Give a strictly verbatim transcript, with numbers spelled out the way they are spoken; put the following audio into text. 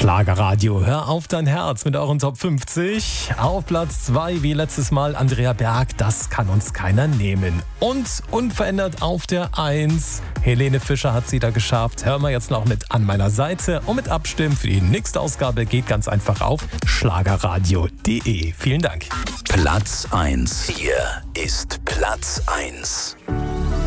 Schlagerradio, hör auf dein Herz mit euren Top fünfzig. Auf Platz zwei, wie letztes Mal, Andrea Berg, das kann uns keiner nehmen. Und unverändert auf der eins, Helene Fischer hat sie da geschafft. Hören wir jetzt noch mit An meiner Seite und mit Abstimmen für die nächste Ausgabe geht ganz einfach auf schlagerradio punkt de. Vielen Dank. Platz eins. Hier ist Platz eins.